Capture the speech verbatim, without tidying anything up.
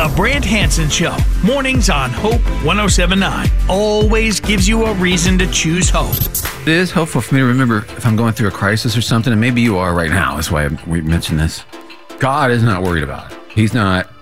The Brant Hansen Show, mornings on Hope one oh seven point nine. Always gives you a reason to choose hope. It is helpful for me to remember if I'm going through a crisis or something, and maybe you are right now. That's why we mentioned this. God is not worried about it. He's not